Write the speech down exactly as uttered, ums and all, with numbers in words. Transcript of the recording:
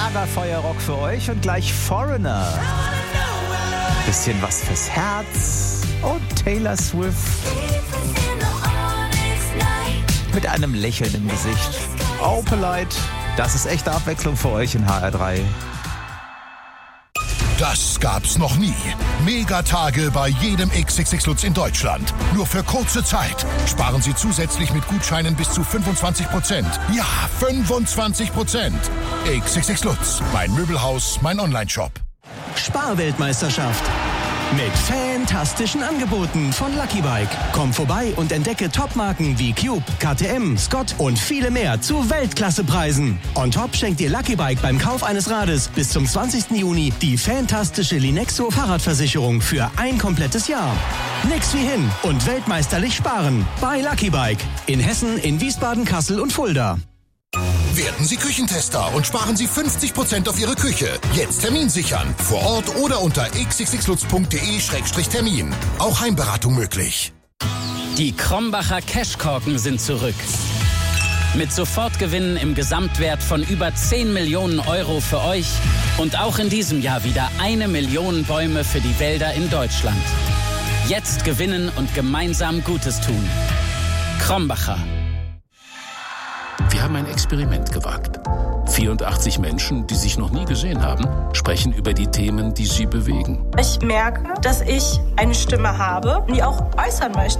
Lagerfeuerrock für euch und gleich Foreigner. Bisschen was fürs Herz und Taylor Swift mit einem Lächeln im Gesicht. Opalite, das ist echte Abwechslung für euch in H R drei. Das gab's noch nie. Megatage bei jedem X X X Lutz in Deutschland. Nur für kurze Zeit. Sparen Sie zusätzlich mit Gutscheinen bis zu fünfundzwanzig Prozent. Ja, fünfundzwanzig Prozent. X X X Lutz, mein Möbelhaus, mein Onlineshop. Sparweltmeisterschaft. Mit fantastischen Angeboten von Lucky Bike. Komm vorbei und entdecke Topmarken wie Cube, K T M, Scott und viele mehr zu Weltklassepreisen. On top schenkt dir Lucky Bike beim Kauf eines Rades bis zum zwanzigsten Juni die fantastische Linexo Fahrradversicherung für ein komplettes Jahr. Nix wie hin und weltmeisterlich sparen bei Lucky Bike. In Hessen, in Wiesbaden, Kassel und Fulda. Werden Sie Küchentester und sparen Sie fünfzig Prozent auf Ihre Küche. Jetzt Termin sichern. Vor Ort oder unter x x x lutz punkt d e Schrägstrich Termin. Auch Heimberatung möglich. Die Krombacher Cashkorken sind zurück. Mit Sofortgewinnen im Gesamtwert von über zehn Millionen Euro für euch und auch in diesem Jahr wieder eine Million Bäume für die Wälder in Deutschland. Jetzt gewinnen und gemeinsam Gutes tun. Krombacher. Wir haben ein Experiment gewagt. vierundachtzig Menschen, die sich noch nie gesehen haben, sprechen über die Themen, die sie bewegen. Ich merke, dass ich eine Stimme habe, die auch äußern möchte.